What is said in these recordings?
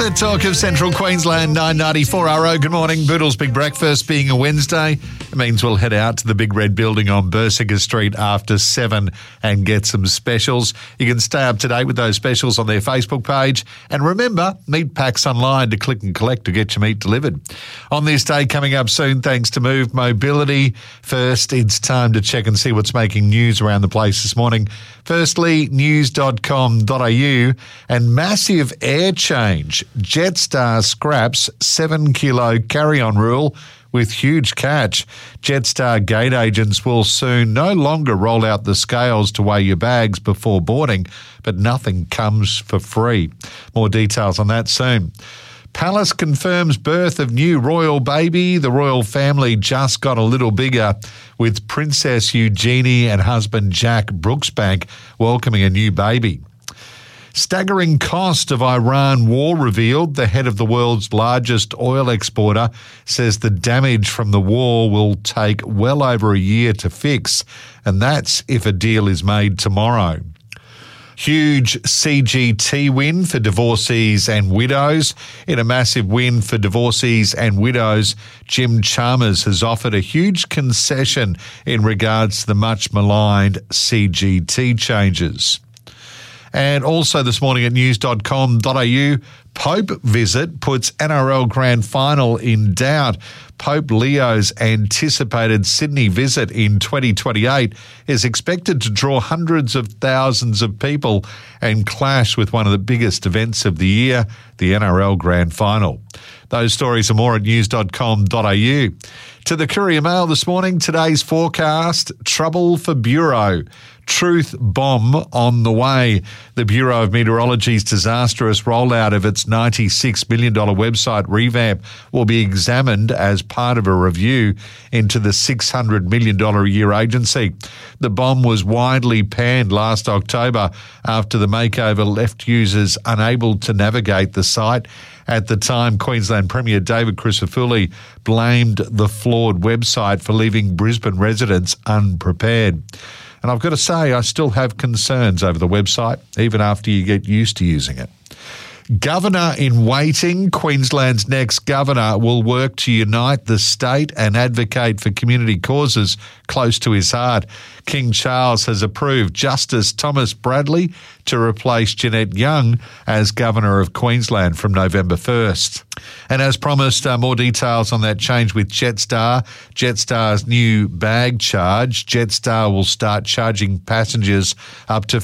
The talk of Central Queensland, 994RO. Good morning. Boodle's Big Breakfast being a Wednesday. It means we'll head out to the Big Red Building on Bersinger Street after 7 and get some specials. You can stay up to date with those specials on their Facebook page. And remember, meat packs online to click and collect to get your meat delivered. On this day coming up soon, thanks to Move Mobility. First, it's time to check and see what's making news around the place this morning. Firstly, news.com.au and massive air change. Jetstar scraps 7-kilo carry-on rule with huge catch. Jetstar gate agents will soon no longer roll out the scales to weigh your bags before boarding, but nothing comes for free. More details on that soon. Palace confirms birth of new royal baby. The royal family just got a little bigger, with Princess Eugenie and husband Jack Brooksbank welcoming a new baby. Staggering cost of Iran war revealed. The head of the world's largest oil exporter says the damage from the war will take well over a year to fix, and that's if a deal is made tomorrow. Huge CGT win for divorcees and widows. In a massive win for divorcees and widows, Jim Chalmers has offered a huge concession in regards to the much maligned CGT changes. And also this morning at news.com.au, Pope visit puts NRL Grand Final in doubt. Pope Leo's anticipated Sydney visit in 2028 is expected to draw hundreds of thousands of people and clash with one of the biggest events of the year, the NRL Grand Final. Those stories and more at news.com.au. To the Courier Mail this morning, today's forecast, trouble for Bureau. Truth bomb on the way. The Bureau of Meteorology's disastrous rollout of its $96 million website revamp will be examined as part of a review into the $600 million a year agency. The bomb was widely panned last October after the makeover left users unable to navigate the site. At the time, Queensland Premier David Crisafulli blamed the flawed website for leaving Brisbane residents unprepared. And I've got to say, I still have concerns over the website, even after you get used to using it. Governor in waiting. Queensland's next governor will work to unite the state and advocate for community causes close to his heart. King Charles has approved Justice Thomas Bradley to replace Jeanette Young as Governor of Queensland from November 1st. And as promised, more details on that change with Jetstar. Jetstar's new bag charge. Jetstar will start charging passengers up to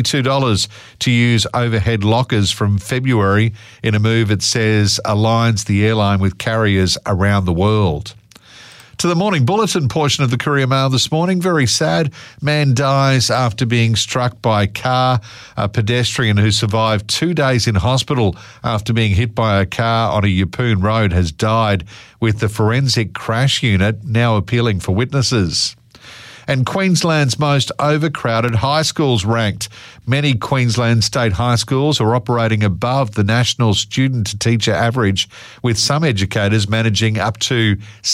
$52 to use overhead lockers from February in a move it says aligns the airline with carriers around the world. To the morning bulletin portion of the Courier Mail this morning, very sad. Man dies after being struck by a car. A pedestrian who survived 2 days in hospital after being hit by a car on a Yeppoon road has died, with the forensic crash unit now appealing for witnesses. And Queensland's most overcrowded high schools ranked. Many Queensland state high schools are operating above the national student-to-teacher average, with some educators managing up to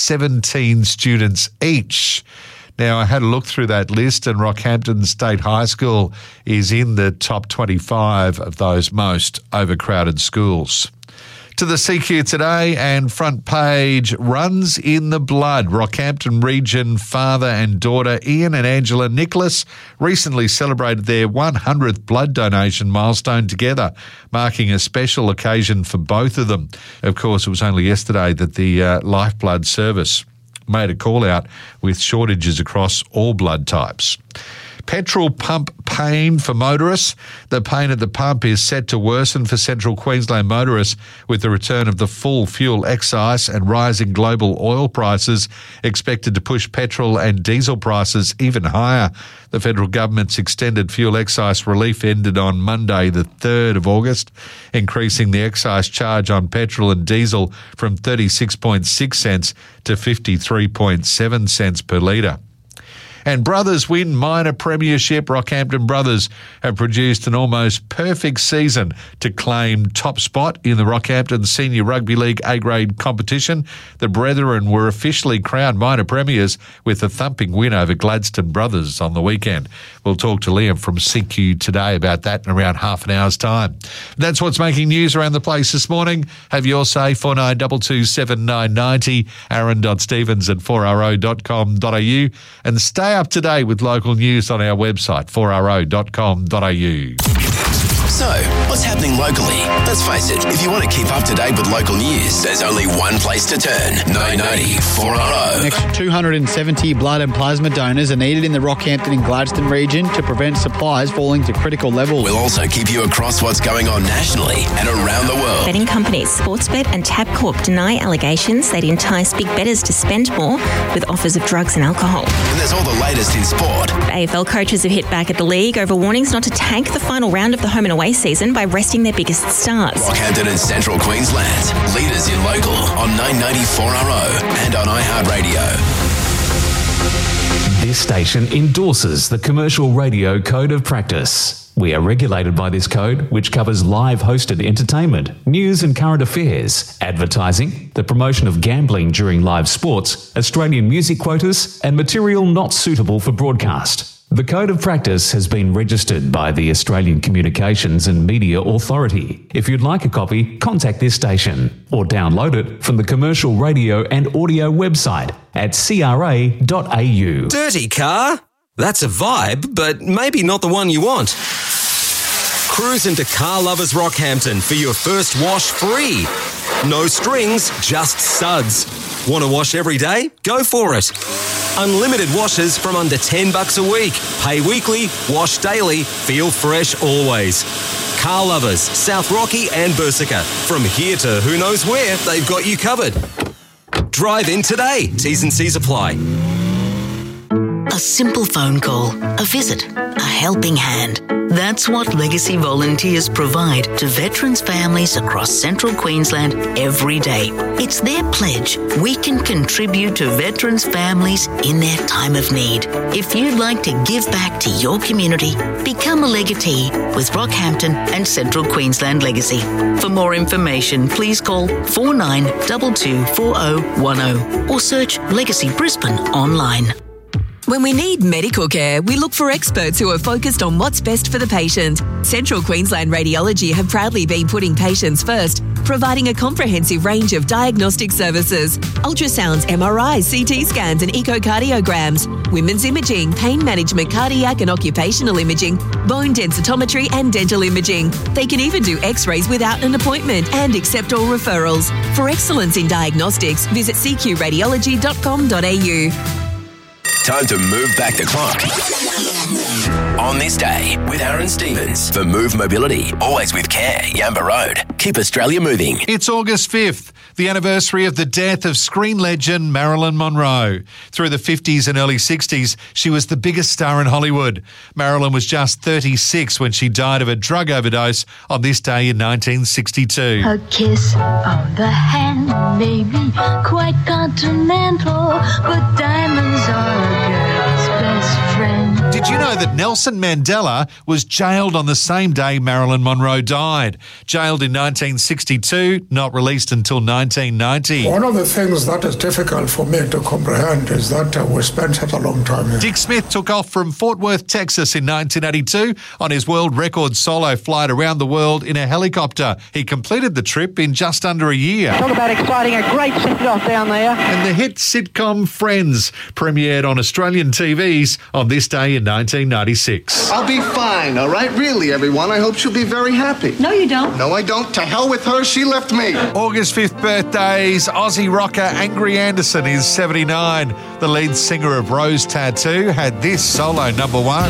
17 students each. Now, I had a look through that list, and Rockhampton State High School is in the top 25 of those most overcrowded schools. To the CQ today, and front page, runs in the blood. Rockhampton Region father and daughter Ian and Angela Nicholas recently celebrated their 100th blood donation milestone together, marking a special occasion for both of them. Of course, it was only yesterday that the Lifeblood service made a call out with shortages across all blood types. Petrol pump pain for motorists. The pain at the pump is set to worsen for Central Queensland motorists with the return of the full fuel excise and rising global oil prices expected to push petrol and diesel prices even higher. The federal government's extended fuel excise relief ended on Monday, the 3rd of August, increasing the excise charge on petrol and diesel from 36.6 cents to 53.7 cents per litre. And Brothers win minor premiership. Rockhampton Brothers have produced an almost perfect season to claim top spot in the Rockhampton Senior Rugby League A-grade competition. The Brethren were officially crowned minor premiers with a thumping win over Gladstone Brothers on the weekend. We'll talk to Liam from CQ Today about that in around half an hour's time. That's what's making news around the place this morning. Have your say, 4922 7990, aaron.stevens@4ro.com.au, and stay up to date with local news on our website, 4ro.com.au. So, what's happening locally? Let's face it, if you want to keep up to date with local news, there's only one place to turn. 990 4RO. Next 270 blood and plasma donors are needed in the Rockhampton and Gladstone region to prevent supplies falling to critical levels. We'll also keep you across what's going on nationally and around the world. Betting companies Sportsbet and Tabcorp deny allegations they'd entice big bettors to spend more with offers of drugs and alcohol. And there's all the latest in sport. AFL coaches have hit back at the league over warnings not to tank the final round of the home and away season by resting their biggest stars. Rockhampton and Central Queensland, leaders in local on 990 4RO and on iHeartRadio. This station endorses the Commercial Radio Code of Practice. We are regulated by this code, which covers live hosted entertainment, news and current affairs, advertising, the promotion of gambling during live sports, Australian music quotas, and material not suitable for broadcast. The Code of Practice has been registered by the Australian Communications and Media Authority. If you'd like a copy, contact this station or download it from the Commercial Radio and Audio website at cra.au. Dirty car? That's a vibe, but maybe not the one you want. Cruise into Car Lovers Rockhampton for your first wash free. No strings, just suds. Want to wash every day? Go for it. Unlimited washes from under $10 a week. Pay weekly, wash daily, feel fresh always. Car Lovers, South Rocky and Bersica. From here to who knows where, they've got you covered. Drive in today. T's and C's apply. A simple phone call, a visit, a helping hand. That's what Legacy volunteers provide to veterans' families across Central Queensland every day. It's their pledge we can contribute to veterans' families in their time of need. If you'd like to give back to your community, become a legatee with Rockhampton and Central Queensland Legacy. For more information, please call 49224010 or search Legacy Brisbane online. When we need medical care, we look for experts who are focused on what's best for the patient. Central Queensland Radiology have proudly been putting patients first, providing a comprehensive range of diagnostic services: ultrasounds, MRIs, CT scans and echocardiograms, women's imaging, pain management, cardiac and occupational imaging, bone densitometry and dental imaging. They can even do x-rays without an appointment and accept all referrals. For excellence in diagnostics, visit cqradiology.com.au. Time to move back the clock. On this day with Aaron Stevens for Move Mobility. Always with care. Yamba Road. Keep Australia moving. It's August 5th, the anniversary of the death of screen legend Marilyn Monroe. Through the 50s and early 60s, she was the biggest star in Hollywood. Marilyn was just 36 when she died of a drug overdose on this day in 1962. A kiss on the hand may be quite continental, but diamonds are a girl's best friend. Did you know that Nelson Mandela was jailed on the same day Marilyn Monroe died? Jailed in 1962, not released until 1990. One of the things that is difficult for me to comprehend is that we spent such a long time here. Dick Smith took off from Fort Worth, Texas in 1982 on his world record solo flight around the world in a helicopter. He completed the trip in just under a year. Talk about exciting, a great send-off down there. And the hit sitcom Friends premiered on Australian TVs on this day in 1996. I'll be fine, all right? Really, everyone. I hope she'll be very happy. No, you don't. No, I don't. To hell with her. She left me. August 5th birthdays. Aussie rocker Angry Anderson is 79. The lead singer of Rose Tattoo had this solo number one.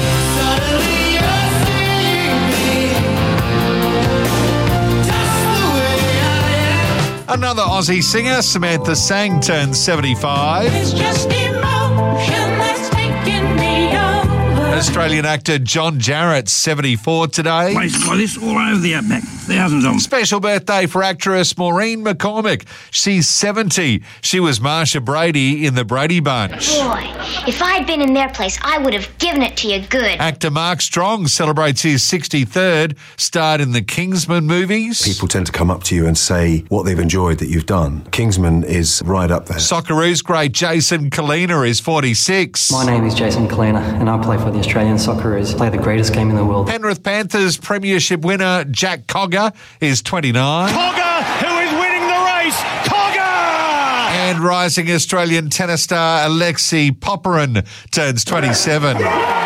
Another Aussie singer, Samantha Sang, turned 75. It's just emotion that's taking me over. Australian actor John Jarratt, 74 today. Waste like this all over the outback. Thousands of them. Special birthday for actress Maureen McCormick. She's 70. She was Marsha Brady in the Brady Bunch. Boy, if I'd been in their place, I would have given it to you good. Actor Mark Strong celebrates his 63rd, starred in the Kingsman movies. People tend to come up to you and say what they've enjoyed that you've done. Kingsman is right up there. Socceroos great Jason Kalina is 46. My name is Jason Kalina and I play for the Australian Socceroos. Play the greatest game in the world. Penrith Panthers premiership winner Jack Cogger is 29. Cogger, who is winning the race. Cogger! And rising Australian tennis star Alexei Popyrin turns 27.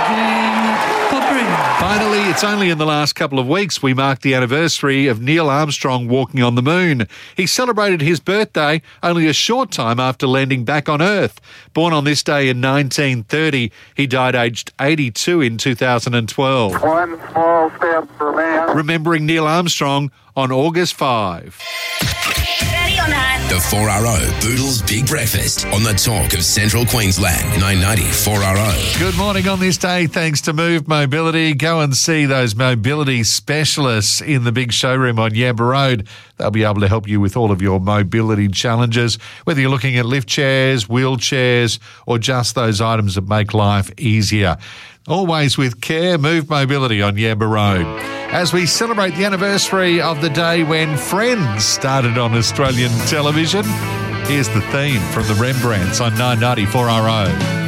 Finally, it's only in the last couple of weeks we marked the anniversary of Neil Armstrong walking on the moon. He celebrated his birthday only a short time after landing back on Earth. Born on this day in 1930, he died aged 82 in 2012. One small step for man. Remembering Neil Armstrong on August 5. Ready or not? The 4RO Boodles Big Breakfast on the talk of Central Queensland, 990 4RO. Good morning on this day, thanks to Move Mobility. Go and see those mobility specialists in the big showroom on Yamba Road. They'll be able to help you with all of your mobility challenges, whether you're looking at lift chairs, wheelchairs, or just those items that make life easier. Always with care, Move Mobility on Yamba Road. As we celebrate the anniversary of the day when Friends started on Australian television, here's the theme from the Rembrandts on 990 4RO.